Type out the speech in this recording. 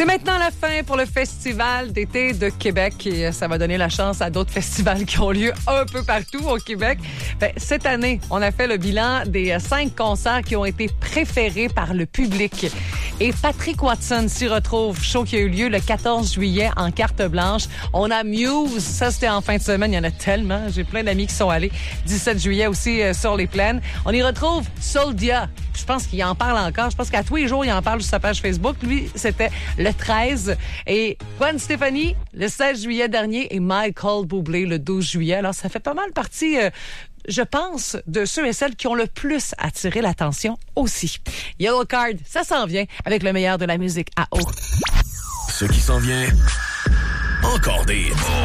maintenant la fin pour le Festival d'été de Québec et ça va donner la chance à d'autres festivals qui ont lieu un peu partout au Québec. Cette année, on a fait le bilan des 5 concerts qui ont été préférés par le public. Et Patrick Watson s'y retrouve, show qui a eu lieu le 14 juillet en carte blanche. On a Muse, ça c'était en fin de semaine, il y en a tellement. J'ai plein d'amis qui sont allés. 17 juillet aussi sur les plaines. On y retrouve Soldia. Je pense qu'il en parle encore. Je pense qu'à tous les jours, il en parle sur sa page Facebook. Lui, c'était le 13. Et Gwen Stefani, le 16 juillet dernier. Et Michael Bublé, le 12 juillet. Alors, ça fait pas mal partie, je pense, de ceux et celles qui ont le plus attiré l'attention aussi. Yellow Card, ça s'en vient avec le meilleur de la musique à eau. Ce qui s'en vient, encore des